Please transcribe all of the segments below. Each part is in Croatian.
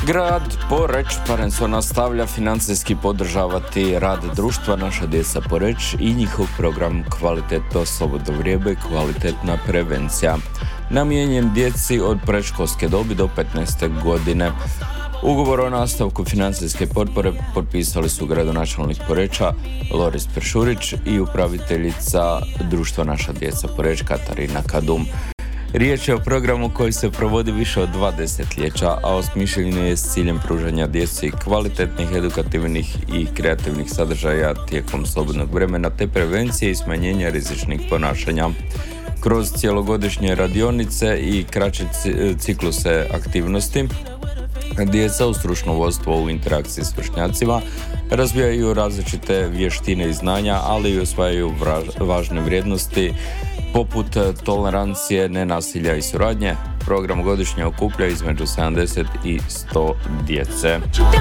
Grad Poreč Parenco nastavlja financijski podržavati rad društva Naša djeca Poreč i njihov program Kvalitetno slobodno vrijeme, kvalitetna prevencija, namijenjen djeci od predškolske dobi do 15. godine. Ugovor o nastavku financijske potpore potpisali su gradonačelnik Poreča Loris Peršurić i upraviteljica društva Naša djeca Poreč Katarina Kadum. Riječ je o programu koji se provodi više od 2 desetljeća, a osmišljen je s ciljem pružanja djeci kvalitetnih, edukativnih i kreativnih sadržaja tijekom slobodnog vremena te prevencije i smanjenja rizičnih ponašanja. Kroz cjelogodišnje radionice i kraće cikluse aktivnosti, djeca u stručno vodstvo u interakciji s vršnjacima razvijaju različite vještine i znanja, ali i osvajaju važne vrijednosti poput tolerancije, nenasilja i suradnje. Program godišnje okuplja između 70 i 100 djece.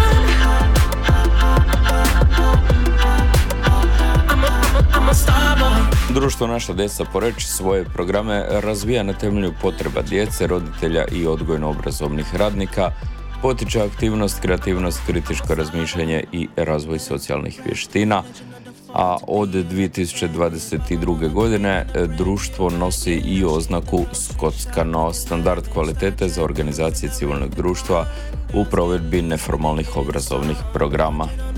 Društvo Naša djeca Poreč svoje programe razvija na temelju potreba djece, roditelja i odgojno-obrazovnih radnika, potiče aktivnost, kreativnost, kritičko razmišljanje i razvoj socijalnih vještina, a od 2022. godine društvo nosi i oznaku Skockano, standard kvalitete za organizacije civilnog društva u provedbi neformalnih obrazovnih programa.